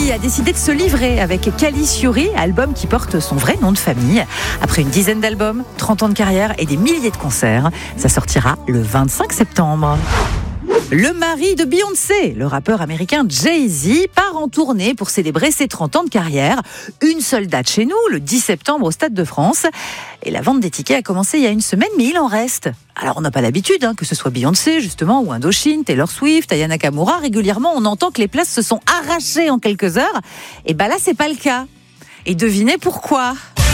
a décidé de se livrer avec Calice Fiori, album qui porte son vrai nom de famille. Après une dizaine d'albums, 30 ans de carrière et des milliers de concerts, ça sortira le 25 septembre. Le mari de Beyoncé, le rappeur américain Jay-Z, part en tournée pour célébrer ses 30 ans de carrière. Une seule date chez nous, le 10 septembre au Stade de France. Et la vente des tickets a commencé il y a une semaine, mais il en reste. Alors on n'a pas l'habitude, que ce soit Beyoncé justement, ou Indochine, Taylor Swift, Aya Nakamura. Régulièrement, on entend que les places se sont arrachées en quelques heures. Et là, c'est pas le cas. Et devinez pourquoi ?